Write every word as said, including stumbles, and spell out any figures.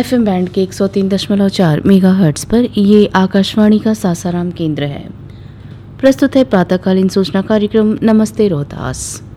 FM band के एक सौ तीन दशमलव चार मेगाहर्ट्ज़ पर ये आकाशवाणी का सासाराम केंद्र है। प्रस्तुत है प्रातःकालीन सूचना कार्यक्रम नमस्ते रोहतास।